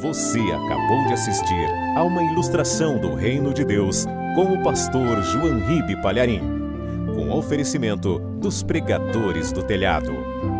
Você acabou de assistir a uma ilustração do Reino de Deus com o pastor João Ribe Palharim, com oferecimento dos Pregadores do Telhado.